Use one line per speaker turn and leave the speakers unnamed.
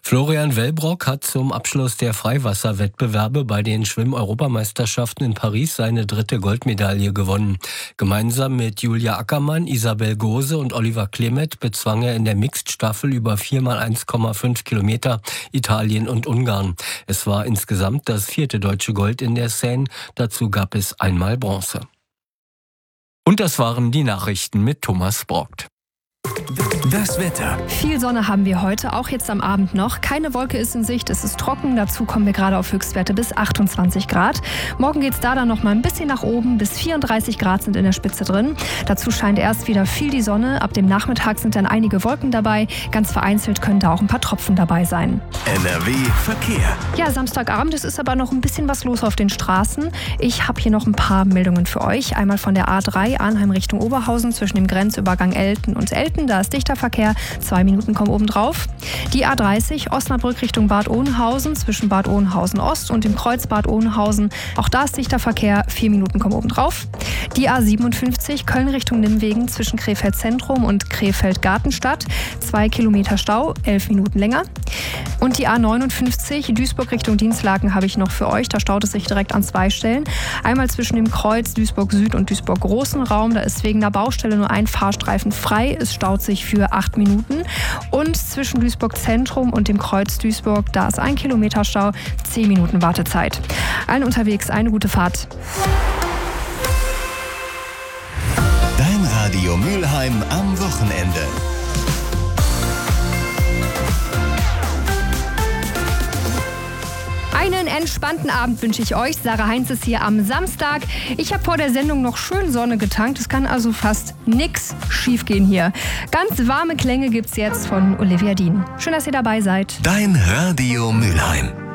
Florian Wellbrock hat zum Abschluss der Freiwasserwettbewerbe bei den Schwimm-Europameisterschaften in Paris seine 3. Goldmedaille gewonnen. Gemeinsam mit Julia Ackermann, Isabel Gose und Oliver Klemet bezwang er in der Mixed-Staffel über 4x1,5 Kilometer Italien und Ungarn. Es war insgesamt das 4. deutsche Gold in der Seine. Dazu gab es einmal Bronze. Und das waren die Nachrichten mit Thomas Brockt.
Das Wetter.
Viel Sonne haben wir heute, auch jetzt am Abend noch. Keine Wolke ist in Sicht, es ist trocken. Dazu kommen wir gerade auf Höchstwerte bis 28 Grad. Morgen geht es da dann noch mal ein bisschen nach oben. Bis 34 Grad sind in der Spitze drin. Dazu scheint erst wieder viel die Sonne. Ab dem Nachmittag sind dann einige Wolken dabei. Ganz vereinzelt können da auch ein paar Tropfen dabei sein.
NRW Verkehr.
Ja, Samstagabend, es ist aber noch ein bisschen was los auf den Straßen. Ich habe hier noch ein paar Meldungen für euch. Einmal von der A3 Arnheim Richtung Oberhausen zwischen dem Grenzübergang Elten und Elten. Da ist dichter Verkehr, 2 Minuten kommen oben drauf. Die A30 Osnabrück Richtung Bad Oeynhausen zwischen Bad Oeynhausen Ost und dem Kreuz Bad Oeynhausen. Auch da ist dichter Verkehr, 4 Minuten kommen oben drauf. Die A57 Köln Richtung Nimwegen zwischen Krefeld Zentrum und Krefeld Gartenstadt. 2 Kilometer Stau, 11 Minuten länger. Und die A59 Duisburg Richtung Dinslaken habe ich noch für euch. Da staut es sich direkt an 2 Stellen. Einmal zwischen dem Kreuz Duisburg Süd und Duisburg Großen Raum. Da ist wegen einer Baustelle nur ein Fahrstreifen frei. Es staut sich für 8 Minuten. Und zwischen Duisburg Zentrum und dem Kreuz Duisburg, da ist 1 Kilometer Stau, 10 Minuten Wartezeit. Allen unterwegs eine gute Fahrt.
Dein Radio Mülheim am Wochenende.
Einen entspannten Abend wünsche ich euch. Sarah Heinz ist hier am Samstag. Ich habe vor der Sendung noch schön Sonne getankt. Es kann also fast nichts schiefgehen hier. Ganz warme Klänge gibt's jetzt von Olivia Dean. Schön, dass ihr dabei seid.
Dein Radio Mülheim.